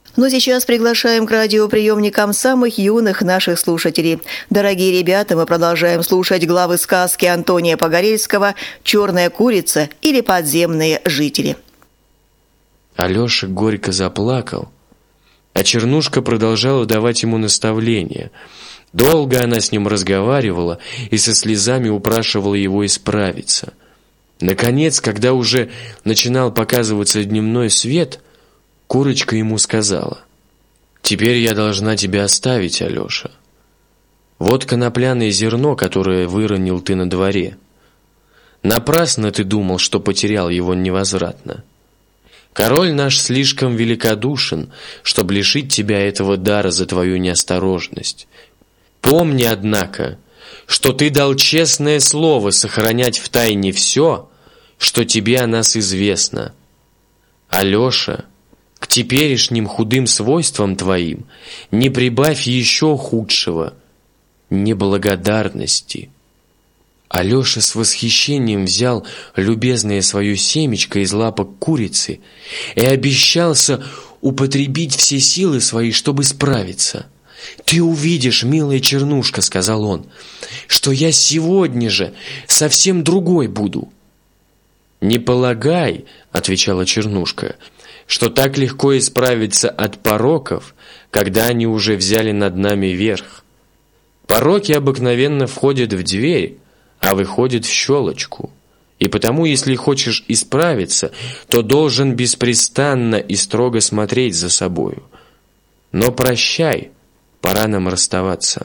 Но сейчас приглашаем к радиоприемникам самых юных наших слушателей. Дорогие ребята, мы продолжаем слушать главы сказки Антония Погорельского «Черная курица» или «Подземные жители». Алеша горько заплакал, а Чернушка продолжала давать ему наставления. Долго она с ним разговаривала и со слезами упрашивала его исправиться. Наконец, когда уже начинал показываться дневной свет, Курочка ему сказала: «Теперь я должна тебя оставить, Алеша. Вот конопляное зерно, которое выронил ты на дворе. Напрасно ты думал, что потерял его невозвратно. Король наш слишком великодушен, чтобы лишить тебя этого дара за твою неосторожность. Помни, однако, что ты дал честное слово сохранять в тайне все, что тебе о нас известно. Алеша, к теперешним худым свойствам твоим не прибавь еще худшего — неблагодарности». Алеша с восхищением взял любезное свое семечко из лапок курицы и обещался употребить все силы свои, чтобы справиться. «Ты увидишь, милая Чернушка, — сказал он, — что я сегодня же совсем другой буду». «Не полагай, — отвечала Чернушка, — что так легко исправиться от пороков, когда они уже взяли над нами верх. Пороки обыкновенно входят в дверь, а выходят в щелочку. И потому, если хочешь исправиться, то должен беспрестанно и строго смотреть за собою. Но прощай, пора нам расставаться».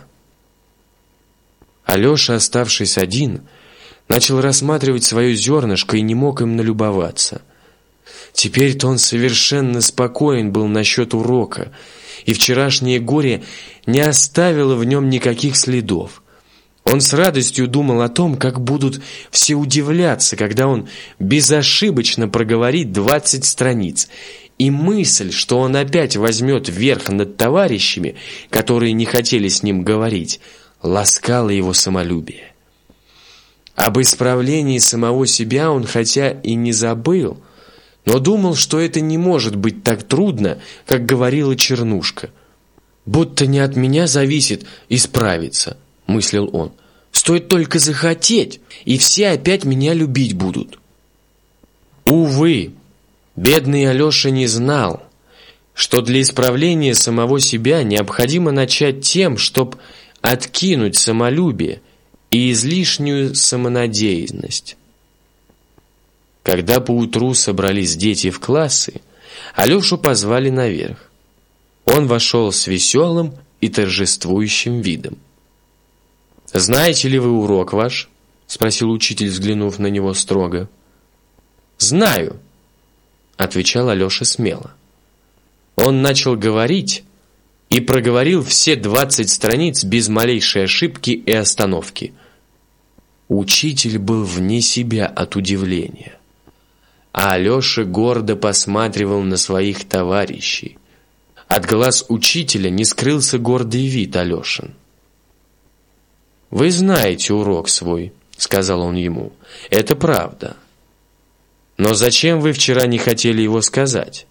Алеша, оставшись один, начал рассматривать свое зернышко и не мог им налюбоваться. Теперь-то он совершенно спокоен был насчет урока, и вчерашнее горе не оставило в нем никаких следов. Он с радостью думал о том, как будут все удивляться, когда он безошибочно проговорит 20 страниц, и мысль, что он опять возьмет верх над товарищами, которые не хотели с ним говорить, ласкала его самолюбие. Об исправлении самого себя он хотя и не забыл, но думал, что это не может быть так трудно, как говорила Чернушка. «Будто не от меня зависит исправиться», — мыслил он. «Стоит только захотеть, и все опять меня любить будут». Увы, бедный Алеша не знал, что для исправления самого себя необходимо начать тем, чтоб откинуть самолюбие и излишнюю самонадеянность. Когда поутру собрались дети в классы, Алешу позвали наверх. Он вошел с веселым и торжествующим видом. «Знаете ли вы урок ваш?» — спросил учитель, взглянув на него строго. «Знаю», — отвечал Алеша смело. Он начал говорить и проговорил все 20 страниц без малейшей ошибки и остановки. Учитель был вне себя от удивления, а Алеша гордо посматривал на своих товарищей. От глаз учителя не скрылся гордый вид Алешин. «Вы знаете урок свой», — сказал он ему, — «это правда. Но зачем вы вчера не хотели его сказать?»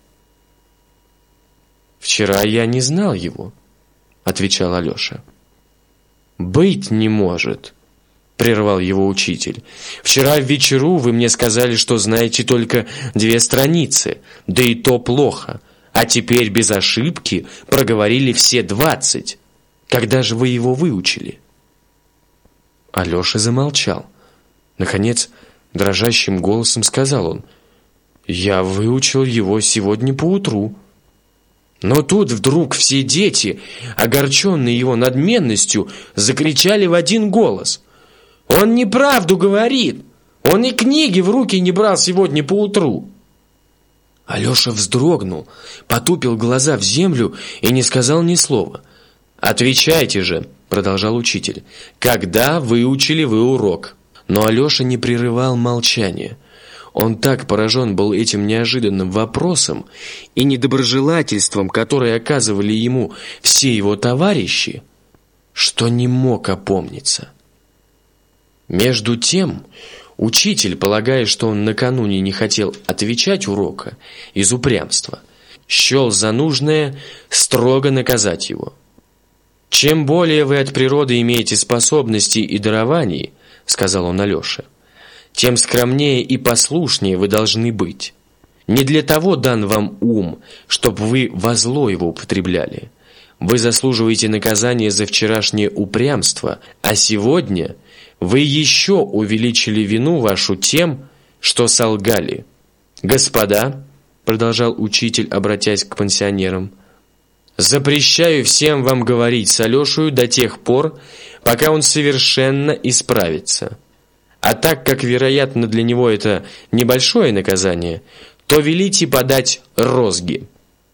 «Вчера я не знал его», — отвечал Алеша. «Быть не может», — прервал его учитель. «Вчера в вечеру вы мне сказали, что знаете только 2 страницы, да и то плохо, а теперь без ошибки проговорили все 20. Когда же вы его выучили?» Алеша замолчал. Наконец, дрожащим голосом сказал он: «Я выучил его сегодня поутру». Но тут вдруг все дети, огорченные его надменностью, закричали в один голос: «Он неправду говорит! Он и книги в руки не брал сегодня поутру!» Алеша вздрогнул, потупил глаза в землю и не сказал ни слова. «Отвечайте же», — продолжал учитель, — «когда выучили вы урок?» Но Алеша не прерывал молчания. Он так поражен был этим неожиданным вопросом и недоброжелательством, которое оказывали ему все его товарищи, что не мог опомниться. Между тем, учитель, полагая, что он накануне не хотел отвечать урока из упрямства, счел за нужное строго наказать его. «Чем более вы от природы имеете способностей и дарований, — сказал он Алёше, — тем скромнее и послушнее вы должны быть. Не для того дан вам ум, чтоб вы во зло его употребляли. Вы заслуживаете наказания за вчерашнее упрямство, а сегодня вы еще увеличили вину вашу тем, что солгали. Господа, — продолжал учитель, обратясь к пансионерам, — запрещаю всем вам говорить с Алешею до тех пор, пока он совершенно исправится. А так как, вероятно, для него это небольшое наказание, то велите подать розги».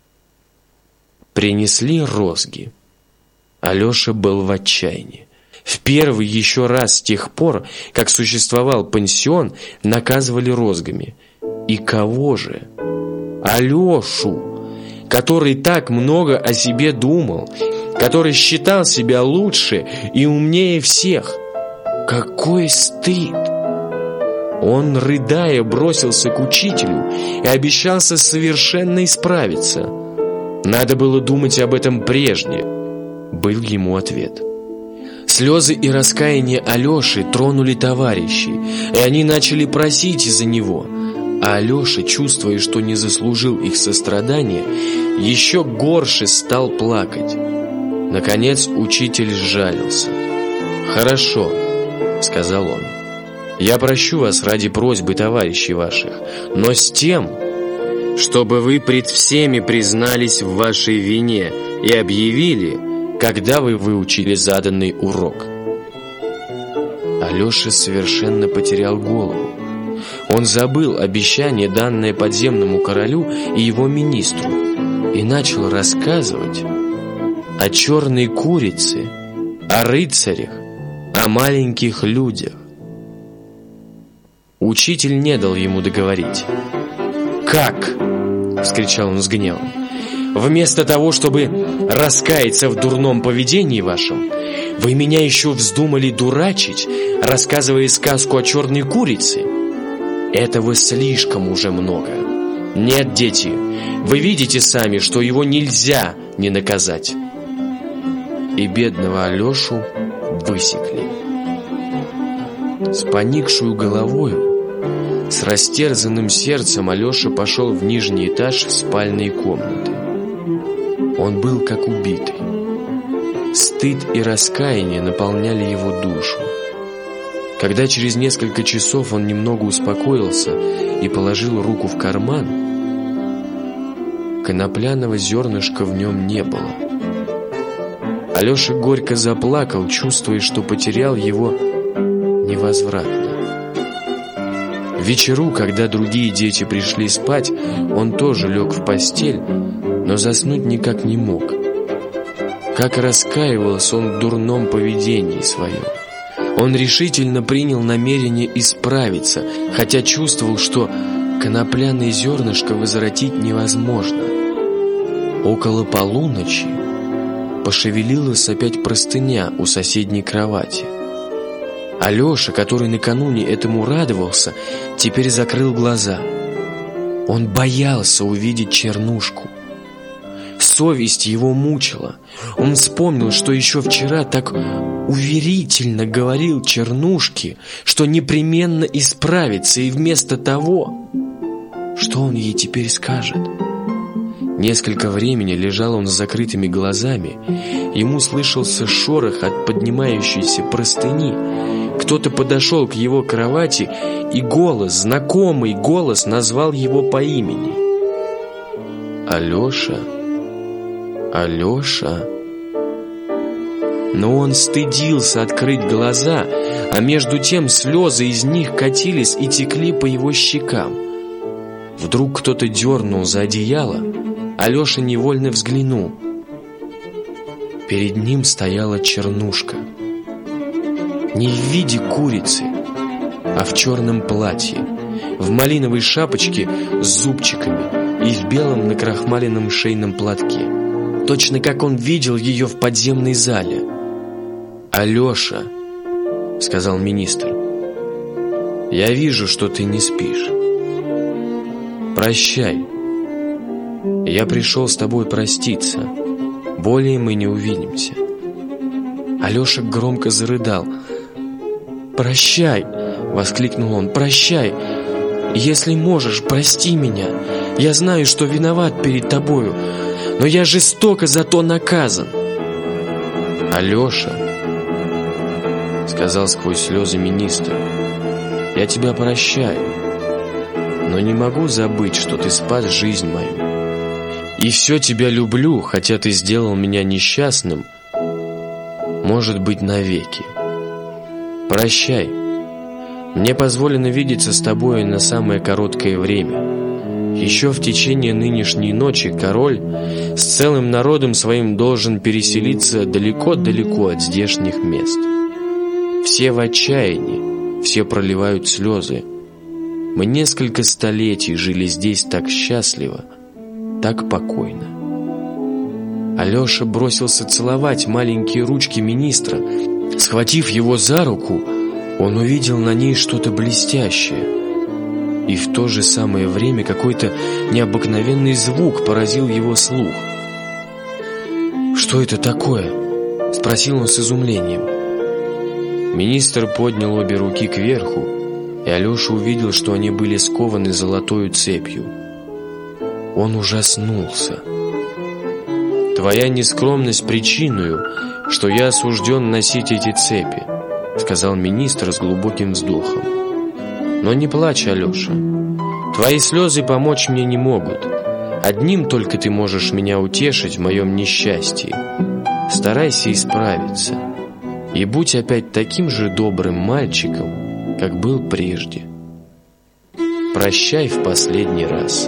Принесли розги. Алеша был в отчаянии. В первый еще раз с тех пор, как существовал пансион, наказывали розгами. И кого же? Алешу, который так много о себе думал, который считал себя лучше и умнее всех. Какой стыд! Он, рыдая, бросился к учителю и обещался совершенно исправиться. «Надо было думать об этом прежде», — был ему ответ. Слезы и раскаяние Алеши тронули товарищей, и они начали просить за него. А Алеша, чувствуя, что не заслужил их сострадания, еще горше стал плакать. Наконец учитель сжалился. «Хорошо», — сказал он, — «я прощу вас ради просьбы товарищей ваших, но с тем, чтобы вы пред всеми признались в вашей вине и объявили, когда вы выучили заданный урок». Алеша совершенно потерял голову. Он забыл обещание, данное подземному королю и его министру, и начал рассказывать о черной курице, о рыцарях, о маленьких людях. Учитель не дал ему договорить. «Как?» — вскричал он с гневом. «Вместо того, чтобы раскаяться в дурном поведении вашем, вы меня еще вздумали дурачить, рассказывая сказку о черной курице? Этого слишком уже много. Нет, дети, вы видите сами, что его нельзя не наказать». И бедного Алешу высекли. С поникшую головою, с растерзанным сердцем Алеша пошел в нижний этаж спальной комнаты. Он был как убитый. Стыд и раскаяние наполняли его душу. Когда через несколько часов он немного успокоился и положил руку в карман, конопляного зернышка в нем не было. Алеша горько заплакал, чувствуя, что потерял его невозвратно. В вечеру, когда другие дети пришли спать, он тоже лег в постель, но заснуть никак не мог. Как раскаивался он в дурном поведении своем. Он решительно принял намерение исправиться, хотя чувствовал, что конопляное зернышко возвратить невозможно. Около полуночи пошевелилась опять простыня у соседней кровати. Алеша, который накануне этому радовался, теперь закрыл глаза. Он боялся увидеть чернушку. Совесть его мучила. Он вспомнил, что еще вчера так уверительно говорил чернушке, что непременно исправится, и вместо того, что он ей теперь скажет? Несколько времени лежал он с закрытыми глазами. Ему слышался шорох от поднимающейся простыни. Кто-то подошел к его кровати, и голос, знакомый голос, назвал его по имени. «Алеша, Алеша». Но он стыдился открыть глаза, а между тем слезы из них катились и текли по его щекам. Вдруг кто-то дернул за одеяло. Алеша невольно взглянул. Перед ним стояла чернушка. Не в виде курицы, а в черном платье, в малиновой шапочке с зубчиками и в белом накрахмаленном шейном платке, точно как он видел ее в подземной зале. «Алеша», — сказал министр, — «я вижу, что ты не спишь. Прощай, Я пришел с тобой проститься. Более мы не увидимся». Алеша громко зарыдал. «Прощай!» — воскликнул он. «Прощай! Если можешь, прости меня. Я знаю, что виноват перед тобою, но я жестоко за то наказан». «Алеша», — сказал сквозь слезы министр, — «я тебя прощаю, но не могу забыть, что ты спас жизнь мою. И все тебя люблю, хотя ты сделал меня несчастным, может быть, навеки. Прощай. Мне позволено видеться с тобой на самое короткое время. Еще в течение нынешней ночи король с целым народом своим должен переселиться далеко-далеко от здешних мест. Все в отчаянии, все проливают слезы. Мы несколько столетий жили здесь так счастливо, так покойно». Алеша бросился целовать маленькие ручки министра. Схватив его за руку, он увидел на ней что-то блестящее. И в то же самое время какой-то необыкновенный звук поразил его слух. «Что это такое?» — спросил он с изумлением. Министр поднял обе руки кверху, и Алеша увидел, что они были скованы золотою цепью. Он ужаснулся. «Твоя нескромность причиною, что я осужден носить эти цепи», — сказал министр с глубоким вздохом. «Но не плачь, Алеша. Твои слезы помочь мне не могут. Одним только ты можешь меня утешить в моем несчастье. Старайся исправиться и будь опять таким же добрым мальчиком, как был прежде. Прощай в последний раз».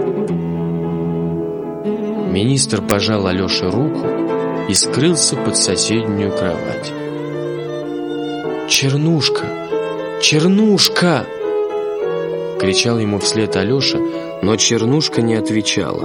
Министр пожал Алёше руку и скрылся под соседнюю кровать. «Чернушка! Чернушка!» — кричал ему вслед Алёша, но Чернушка не отвечала.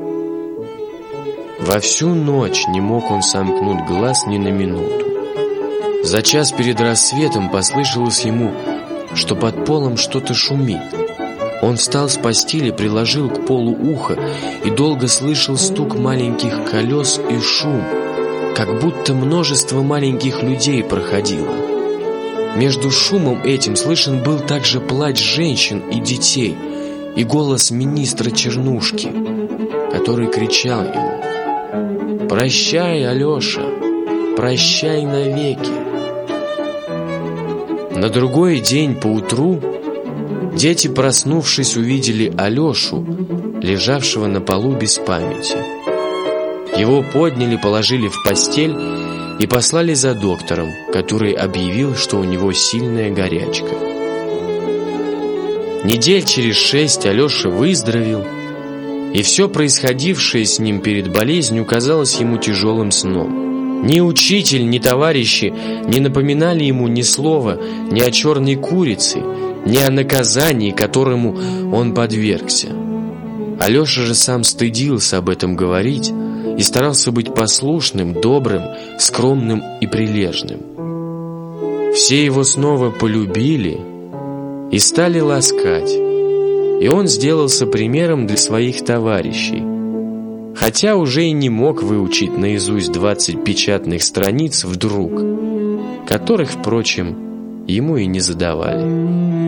Во всю ночь не мог он сомкнуть глаз ни на минуту. За час перед рассветом послышалось ему, что под полом что-то шумит. Он встал с постели, приложил к полу ухо и долго слышал стук маленьких колес и шум, как будто множество маленьких людей проходило. Между шумом этим слышен был также плач женщин и детей и голос министра Чернушки, который кричал ему: «Прощай, Алеша, прощай навеки». На другой день поутру дети, проснувшись, увидели Алешу, лежавшего на полу без памяти. Его подняли, положили в постель и послали за доктором, который объявил, что у него сильная горячка. Недель через 6 Алеша выздоровел, и все происходившее с ним перед болезнью казалось ему тяжелым сном. Ни учитель, ни товарищи не напоминали ему ни слова ни о черной курице, ни о наказании, которому он подвергся. Алеша же сам стыдился об этом говорить и старался быть послушным, добрым, скромным и прилежным. Все его снова полюбили и стали ласкать, и он сделался примером для своих товарищей, хотя уже и не мог выучить наизусть 20 печатных страниц вдруг, которых, впрочем, ему и не задавали.